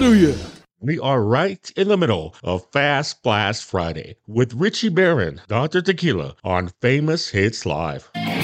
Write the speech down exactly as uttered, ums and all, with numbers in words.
Hallelujah. We are right in the middle of Fast Blast Friday with Richie Barron, Doctor Tequila on Famous Hits Live.